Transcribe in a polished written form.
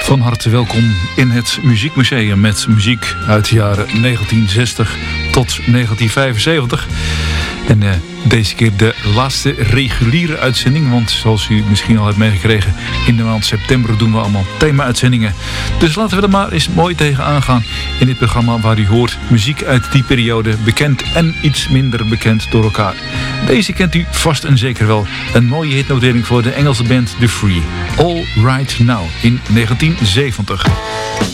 Van harte welkom in het Muziekmuseum met muziek uit de jaren 1960 tot 1975. En deze keer de laatste reguliere uitzending, want zoals u misschien al hebt meegekregen, in de maand september doen we allemaal thema-uitzendingen. Dus laten we er maar eens mooi tegenaan gaan in dit programma waar u hoort muziek uit die periode, bekend en iets minder bekend door elkaar. Deze kent u vast en zeker wel. Een mooie hitnotering voor de Engelse band The Free. All Right Now in 1970.